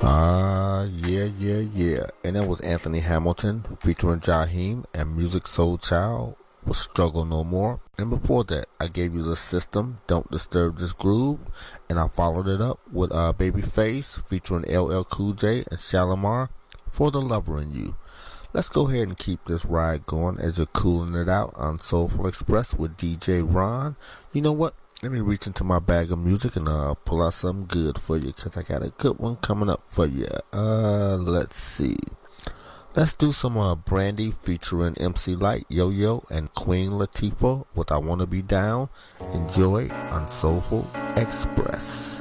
Yeah. And that was Anthony Hamilton featuring Jaheim and Music Soul Child with Struggle No More. And before that, I gave you The System, Don't Disturb This Groove. And I followed it up with Babyface featuring LL Cool J and Shalimar for The Lover in You. Let's go ahead and keep this ride going as you're cooling it out on Soulful Express with DJ Ron. You know what? Let me reach into my bag of music and pull out something good for you, because I got a good one coming up for you. Let's see. Let's do some Brandy featuring MC Light, Yo-Yo, and Queen Latifah with I Wanna Be Down. Enjoy on Soulful Express.